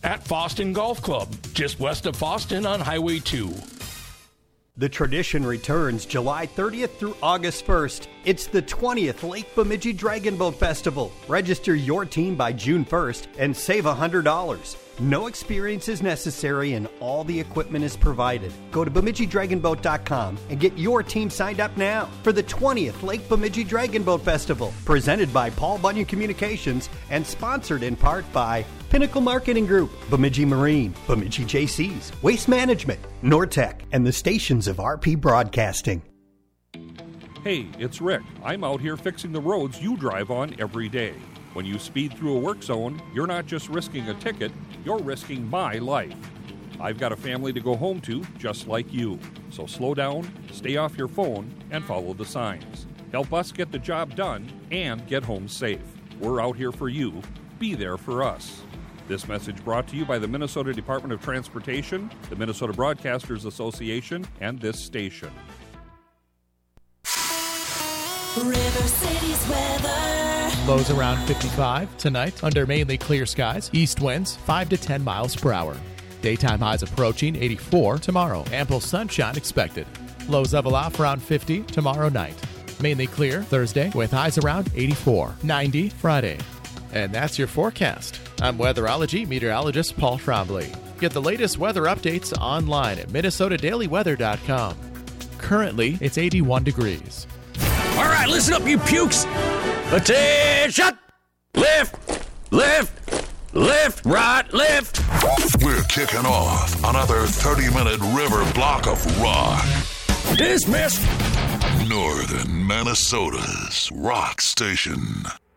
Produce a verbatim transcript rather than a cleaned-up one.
At Foston Golf Club, just west of Foston on Highway two. The tradition returns July thirtieth through August first. It's the twentieth Lake Bemidji Dragon Boat Festival. Register your team by June first and save one hundred dollars. No experience is necessary and all the equipment is provided. Go to Bemidji Dragon Boat dot com and get your team signed up now for the twentieth Lake Bemidji Dragon Boat Festival. Presented by Paul Bunyan Communications and sponsored in part by Pinnacle Marketing Group, Bemidji Marine, Bemidji J Cs, Waste Management, Nortec, and the stations of R P Broadcasting. Hey, it's Rick. I'm out here fixing the roads you drive on every day. When you speed through a work zone, you're not just risking a ticket, you're risking my life. I've got a family to go home to, just like you. So slow down, stay off your phone, and follow the signs. Help us get the job done and get home safe. We're out here for you. Be there for us. This message brought to you by the Minnesota Department of Transportation, the Minnesota Broadcasters Association, and this station. River City's weather. Lows around fifty-five tonight under mainly clear skies. East winds five to ten miles per hour. Daytime highs approaching eighty-four tomorrow. Ample sunshine expected. Lows level off around fifty tomorrow night. Mainly clear Thursday with highs around eighty-four. ninety Friday. And that's your forecast. I'm weatherology meteorologist Paul Trombley. Get the latest weather updates online at Minnesota Daily Weather dot com. Currently, it's eighty-one degrees. All right, listen up, you pukes. Attention! Lift, lift, lift, right, lift. We're kicking off another thirty-minute river block of rock. Dismissed. Northern Minnesota's rock station.